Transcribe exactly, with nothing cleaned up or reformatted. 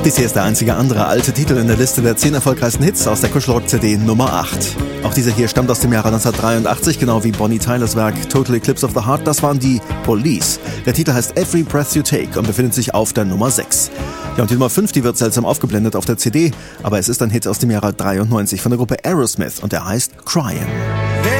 Bisher ist der einzige andere alte Titel in der Liste der zehn erfolgreichsten Hits aus der Kuschelrock-C D Nummer acht. Auch dieser hier stammt aus dem Jahre neunzehnhundertdreiundachtzig, genau wie Bonnie Tylers Werk Total Eclipse of the Heart. Das waren die Police. Der Titel heißt Every Breath You Take und befindet sich auf der Nummer sechs. Ja, und die Nummer fünf, die wird seltsam aufgeblendet auf der C D, aber es ist ein Hit aus dem Jahre dreiundneunzig von der Gruppe Aerosmith und der heißt Cryin'.